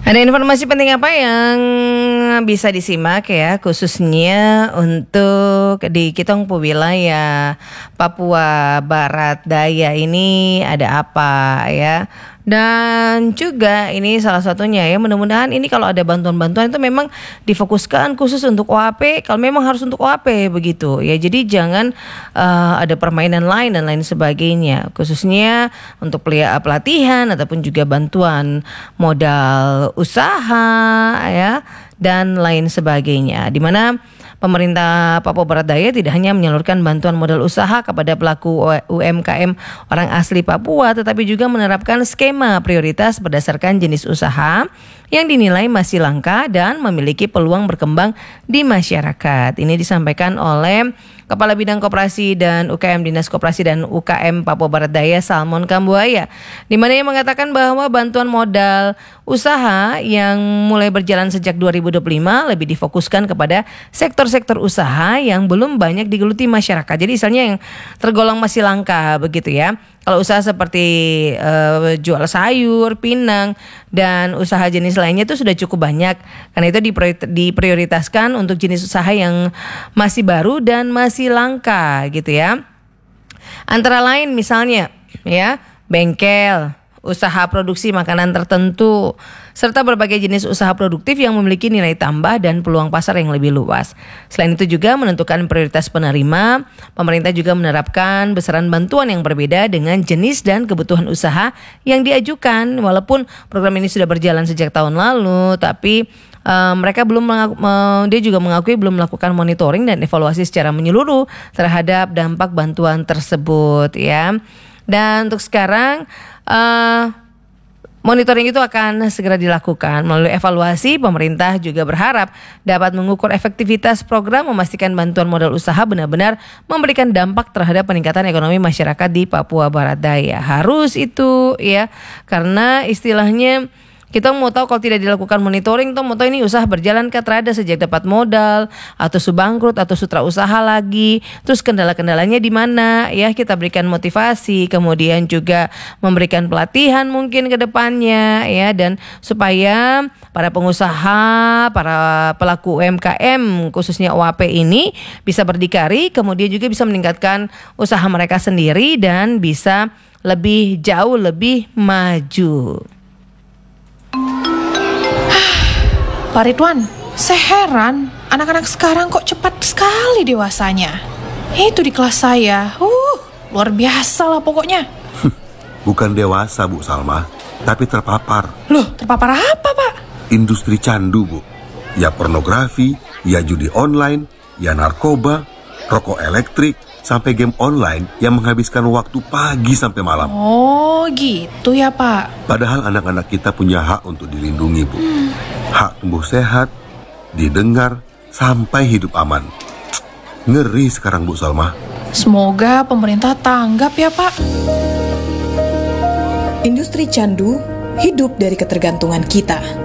Ada informasi penting apa yang bisa disimak ya, khususnya untuk di Kitongpu wilayah Papua Barat Daya ini ada apa ya? Dan juga ini salah satunya ya, mudah-mudahan ini kalau ada bantuan-bantuan itu memang difokuskan khusus untuk OAP, kalau memang harus untuk OAP begitu ya. Jadi jangan ada permainan lain dan lain sebagainya, khususnya untuk pelatihan ataupun juga bantuan modal usaha ya dan lain sebagainya, di mana pemerintah Papua Barat Daya tidak hanya menyalurkan bantuan modal usaha kepada pelaku UMKM orang asli Papua, tetapi juga menerapkan skema prioritas berdasarkan jenis usaha yang dinilai masih langka dan memiliki peluang berkembang di masyarakat. Ini disampaikan oleh Kepala Bidang Koperasi dan UKM Dinas Koperasi dan UKM Papua Barat Daya Salmon Kambuaya, di mana ia mengatakan bahwa bantuan modal usaha yang mulai berjalan sejak 2025 lebih difokuskan kepada sektor-sektor usaha yang belum banyak digeluti masyarakat. Jadi misalnya yang tergolong masih langka begitu ya. Kalau usaha seperti jual sayur, pinang, dan usaha jenis lainnya itu sudah cukup banyak. Karena itu diprioritaskan untuk jenis usaha yang masih baru dan masih langka gitu ya. Antara lain misalnya ya, bengkel, usaha produksi makanan tertentu, serta berbagai jenis usaha produktif yang memiliki nilai tambah dan peluang pasar yang lebih luas. Selain itu juga menentukan prioritas penerima, pemerintah juga menerapkan besaran bantuan yang berbeda dengan jenis dan kebutuhan usaha yang diajukan. Walaupun program ini sudah berjalan sejak tahun lalu, tapi mereka dia juga mengakui belum melakukan monitoring dan evaluasi secara menyeluruh terhadap dampak bantuan tersebut ya. Dan untuk sekarang monitoring itu akan segera dilakukan. Melalui evaluasi, pemerintah juga berharap dapat mengukur efektivitas program, memastikan bantuan modal usaha benar-benar memberikan dampak terhadap peningkatan ekonomi masyarakat di Papua Barat Daya. Harus itu ya, karena istilahnya kita mau tahu kalau tidak dilakukan monitoring, kita mau tahu ini usaha berjalan ke terada sejak dapat modal atau subangkrut atau sutra usaha lagi. Terus kendala-kendalanya di mana ya, kita berikan motivasi, kemudian juga memberikan pelatihan mungkin ke depannya ya, dan supaya para pengusaha, para pelaku UMKM khususnya OAP ini bisa berdikari, kemudian juga bisa meningkatkan usaha mereka sendiri dan bisa lebih jauh lebih maju. Pak Ridwan, saya heran anak-anak sekarang kok cepat sekali dewasanya. Itu di kelas saya, luar biasa lah pokoknya. Bukan dewasa Bu Salma, tapi terpapar. Loh, terpapar apa Pak? Industri candu Bu. Ya pornografi, ya judi online, ya narkoba, rokok elektrik, sampai game online yang menghabiskan waktu pagi sampai malam. Oh gitu ya Pak. Padahal anak-anak kita punya hak untuk dilindungi Bu. Hak tumbuh sehat, didengar, sampai hidup aman. Ngeri sekarang Bu Salma. Semoga pemerintah tanggap ya Pak. Industri candu hidup dari ketergantungan kita.